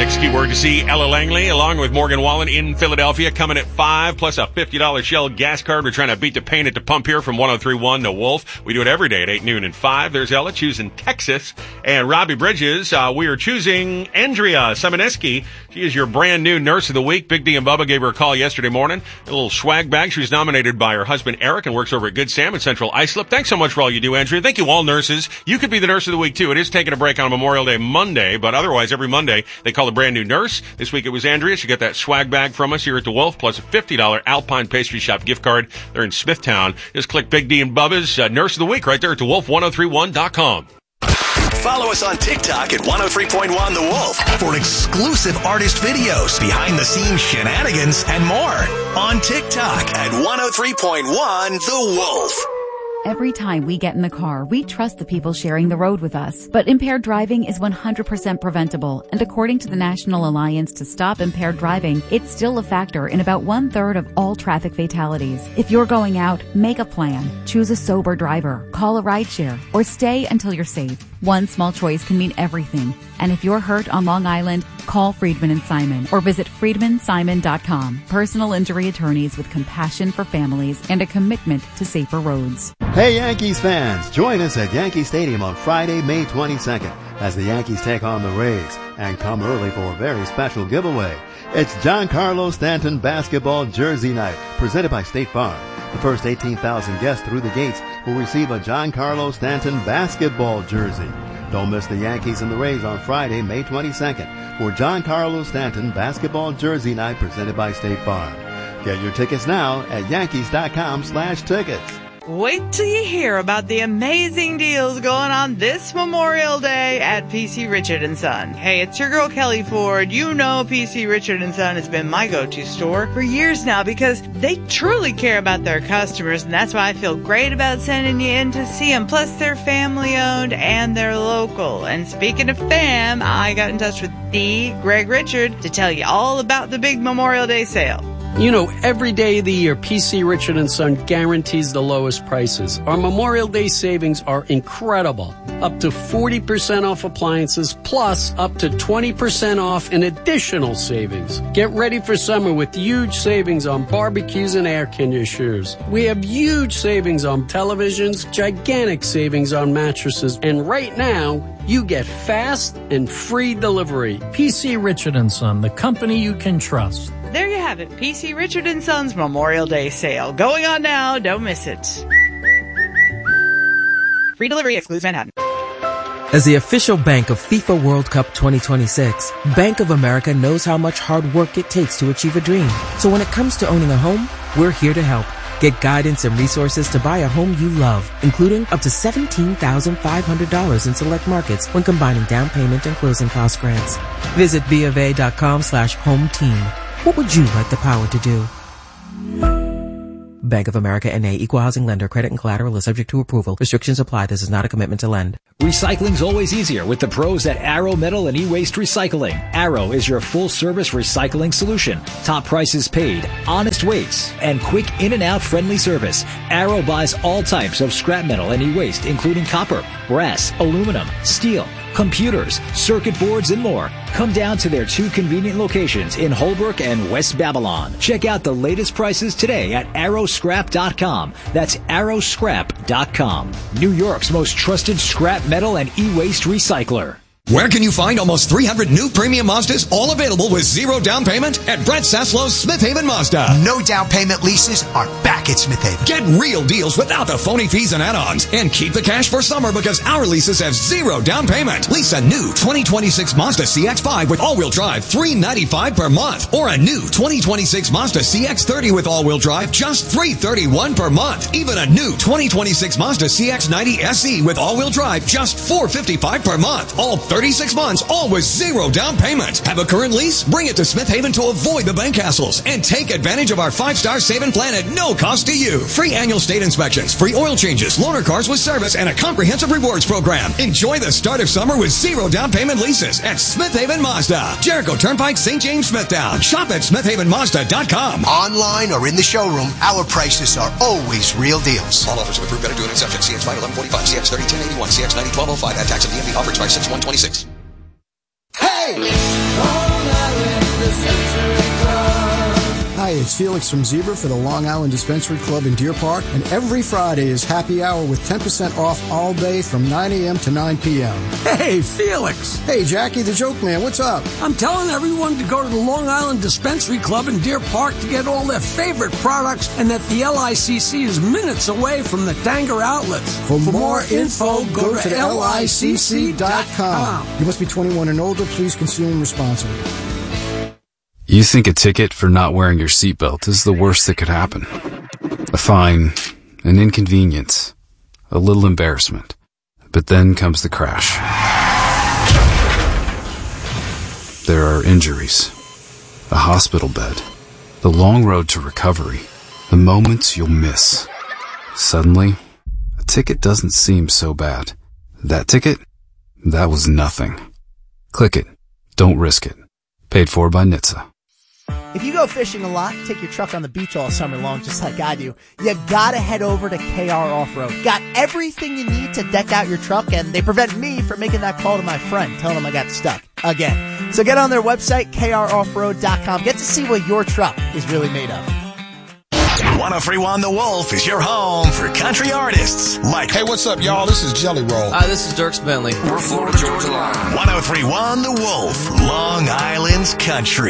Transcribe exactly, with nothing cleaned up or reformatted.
Next keyword to see Ella Langley along with Morgan Wallen in Philadelphia coming at five plus a fifty dollars Shell gas card. We're trying to beat the pain at the pump here from one oh three point one The Wolf. We do it every day at eight, noon, and five. There's Ella choosing Texas. And Robbie Bridges, uh, we are choosing Andrea Simoneski. She is your brand new nurse of the week. Big D and Bubba gave her a call yesterday morning. A little swag bag. She was nominated by her husband Eric and works over at Good Sam in Central Islip. Thanks so much for all you do, Andrea. Thank you all nurses. You could be the nurse of the week too. It is taking a break on Memorial Day Monday, but otherwise every Monday they call a brand new nurse. This week it was Andrea. She got that swag bag from us here at the Wolf, plus a fifty dollars Alpine Pastry Shop gift card. They're in Smithtown. Just click Big D and Bubba's uh, Nurse of the Week right there at the wolf ten thirty-one dot com. Follow us on TikTok at one oh three point one The Wolf for exclusive artist videos, behind-the-scenes shenanigans, and more. On TikTok at one oh three point one The Wolf. Every time we get in the car, we trust the people sharing the road with us. But impaired driving is one hundred percent preventable. And according to the National Alliance to Stop Impaired Driving, it's still a factor in about one-third of all traffic fatalities. If you're going out, make a plan. Choose a sober driver. Call a rideshare. Or stay until you're safe. One small choice can mean everything. And if you're hurt on Long Island, call Friedman and Simon or visit friedman simon dot com. Personal injury attorneys with compassion for families and a commitment to safer roads. Hey Yankees fans, join us at Yankee Stadium on Friday, May twenty-second as the Yankees take on the Rays, and come early for a very special giveaway. It's Giancarlo Stanton basketball jersey night presented by State Farm. The first eighteen thousand guests through the gates will receive a Giancarlo Stanton basketball jersey. Don't miss the Yankees and the Rays on Friday, May twenty-second for Giancarlo Stanton basketball jersey night presented by State Farm. Get your tickets now at yankees.com slash tickets. Wait till you hear about the amazing deals going on this Memorial Day at P C Richard and Son. Hey, it's your girl Kelly Ford. You know P C Richard and Son has been my go-to store for years now because they truly care about their customers, and that's why I feel great about sending you in to see them. Plus, they're family-owned and they're local. And speaking of fam, I got in touch with the Greg Richard to tell you all about the big Memorial Day sale. You know, every day of the year, P C Richard and Son guarantees the lowest prices. Our Memorial Day savings are incredible. Up to forty percent off appliances, plus up to twenty percent off in additional savings. Get ready for summer with huge savings on barbecues and air conditioners. We have huge savings on televisions, gigantic savings on mattresses, and right now, you get fast and free delivery. P C Richard and Son, the company you can trust. There you have it, P C Richard and Son's Memorial Day sale. Going on now, don't miss it. Free delivery excludes Manhattan. As the official bank of FIFA World Cup twenty twenty-six, Bank of America knows how much hard work it takes to achieve a dream. So when it comes to owning a home, we're here to help. Get guidance and resources to buy a home you love, including up to seventeen thousand five hundred dollars in select markets when combining down payment and closing cost grants. Visit BofA.com slash home team. What would you like the power to do? Bank of America N A, Equal Housing Lender. Credit and collateral is subject to approval. Restrictions apply. This is not a commitment to lend. Recycling's always easier with the pros at Arrow Metal and E-Waste Recycling. Arrow is your full-service recycling solution. Top prices paid, honest weights, and quick in-and-out friendly service. Arrow buys all types of scrap metal and e-waste, including copper, brass, aluminum, steel, computers, circuit boards, and more. Come down to their two convenient locations in Holbrook and West Babylon. Check out the latest prices today at arrow scrap dot com. That's arrow scrap dot com. New York's most trusted scrap metal and e-waste recycler. Where can you find almost three hundred new premium Mazdas, all available with zero down payment? At Brett Saslow's Smith Haven Mazda. No down payment leases are back at Smith Haven. Get real deals without the phony fees and add-ons. And keep the cash for summer because our leases have zero down payment. Lease a new twenty twenty-six Mazda C X five with all-wheel drive, three hundred ninety-five dollars per month. Or a new twenty twenty-six Mazda C X thirty with all-wheel drive, just three hundred thirty-one dollars per month. Even a new twenty twenty-six Mazda C X ninety S E with all-wheel drive, just four hundred fifty-five dollars per month. All thirty-six months, all with zero down payment. Have a current lease? Bring it to Smith Haven to avoid the bank hassles and take advantage of our five-star saving plan at no cost to you. Free annual state inspections, free oil changes, loaner cars with service, and a comprehensive rewards program. Enjoy the start of summer with zero down payment leases at Smith Haven Mazda. Jericho Turnpike, Saint James, Smithtown. Shop at smith haven mazda dot com. Online or in the showroom, our prices are always real deals. All offers with approved better doing exception. C X five eleven forty-five, C X thirty ten eighty-one, C X ninety twelve oh five. At tax and D M V offers by six one twenty-six. Hey! Oh! Dispensary Club. Hi, it's Felix from Zebra for the Long Island Dispensary Club in Deer Park, and every Friday is happy hour with ten percent off all day from nine a.m. to nine p.m. Hey, Felix. Hey, Jackie the Joke Man, what's up? I'm telling everyone to go to the Long Island Dispensary Club in Deer Park to get all their favorite products, and that the L I C C is minutes away from the Tanger outlets. For, For more, more info, go, go to L I C C dot com. You must be twenty-one and older. Please consume responsibly. You think a ticket for not wearing your seatbelt is the worst that could happen. A fine, an inconvenience, a little embarrassment. But then comes the crash. There are injuries, a hospital bed, the long road to recovery, the moments you'll miss. Suddenly, a ticket doesn't seem so bad. That ticket? That was nothing. Click it. Don't risk it. Paid for by N H T S A. If you go fishing a lot, take your truck on the beach all summer long, just like I do, you gotta head over to K R Off-Road. Got everything you need to deck out your truck, and they prevent me from making that call to my friend, telling him I got stuck. Again. So get on their website, K R off road dot com. Get to see what your truck is really made of. one oh three point one The Wolf is your home for country artists like... Hey, what's up, y'all? This is Jelly Roll. Hi, this is Dierks Bentley. We're Florida Georgia Line. one oh three point one The Wolf, Long Island's country.